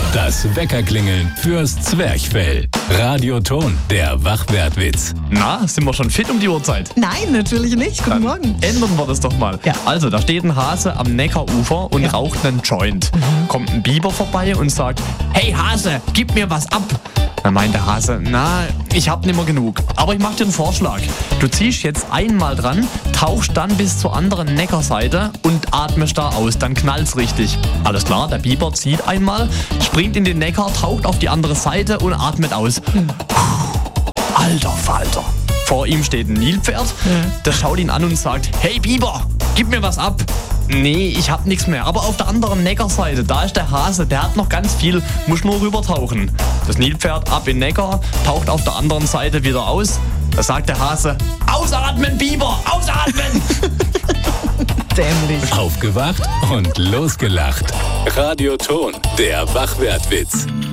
Das Weckerklingeln fürs Zwerchfell. Radioton, der Wachwertwitz. Na, sind wir schon fit um die Uhrzeit? Nein, natürlich nicht. Guten Morgen. Ändern wir das doch mal. Ja. Also, da steht ein Hase am Neckarufer und raucht einen Joint. Kommt ein Biber vorbei und sagt, hey Hase, gib mir was ab. Dann meint der Hase, na, ich hab nimmer genug. Aber ich mach dir einen Vorschlag. Du ziehst jetzt einmal dran, tauchst dann bis zur anderen Neckarseite und atmest da aus. Dann knallt's richtig. Alles klar, der Biber zieht einmal, springt in den Neckar, taucht auf die andere Seite und atmet aus. Alter Falter. Vor ihm steht ein Nilpferd, der schaut ihn an und sagt, hey Biber, gib mir was ab. Nee, ich hab nichts mehr. Aber auf der anderen Neckarseite, da ist der Hase, der hat noch ganz viel, muss nur rüber tauchen. Das Nilpferd ab in Neckar, taucht auf der anderen Seite wieder aus. Da sagt der Hase, ausatmen Biber, ausatmen! Dämlich. Aufgewacht und losgelacht. Radioton, der Wachwertwitz.